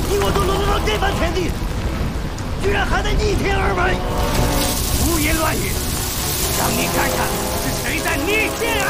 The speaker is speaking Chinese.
你我都沦落到这般田地，居然还在逆天而为！ 胡言乱语，让你看看是谁在逆天而